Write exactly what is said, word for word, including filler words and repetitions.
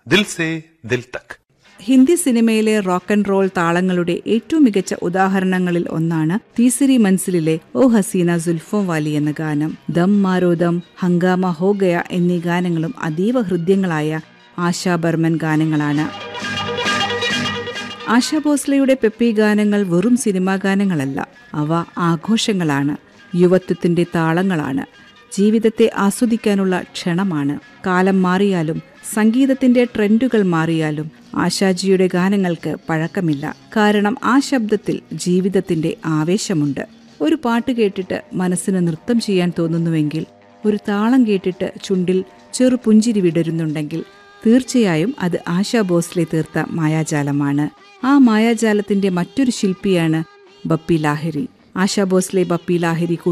ദിൽ say ദിൽ തക്. ഹിന്ദി സിനിമയിലെ rock and role താളങ്ങളുടെ ഏറ്റവും മികച്ച ഉദാഹരണങ്ങളിൽ ഒന്നാണ് തീസരി മൻസിലിലെ ഓ ഹസീന സുൽഫോ വാലി എന്ന ഗാനം. ദം മാരോ ദം, ഹംഗാമ ഹോ ഗയ എന്നീ ഗാനങ്ങളും അതീവ ഹൃദ്യങ്ങളായ ആശാ ബർമൻ ഗാനങ്ങളാണ്. ആശാ ഭോസ്ലെയുടെ പെപ്പി ഗാനങ്ങൾ വെറും സിനിമാ ഗാനങ്ങളല്ല, അവ ആഘോഷങ്ങളാണ്, യുവത്വത്തിന്റെ താളങ്ങളാണ്, ജീവിതത്തെ ആസ്വദിക്കാനുള്ള ക്ഷണമാണ്. കാലം മാറിയാലും സംഗീതത്തിന്റെ ട്രെൻഡുകൾ മാറിയാലും ആശാജിയുടെ ഗാനങ്ങൾക്ക് പഴക്കമില്ല. കാരണം ആ ശബ്ദത്തിൽ ജീവിതത്തിന്റെ ആവേശമുണ്ട്. ഒരു പാട്ട് കേട്ടിട്ട് മനസ്സിന് നൃത്തം ചെയ്യാൻ തോന്നുന്നുവെങ്കിൽ, ഒരു താളം കേട്ടിട്ട് ചുണ്ടിൽ ചെറു പുഞ്ചിരി വിടരുന്നുണ്ടെങ്കിൽ തീർച്ചയായും അത് ആശാ ഭോസ്ലെ തീർത്ത മായാജാലമാണ്. ആ മായാജാലത്തിന്റെ മറ്റൊരു ശില്പിയാണ് ബപ്പി ലാഹിരി. ആശാ ഭോസ്ലെ ബപ്പി ലാഹിരി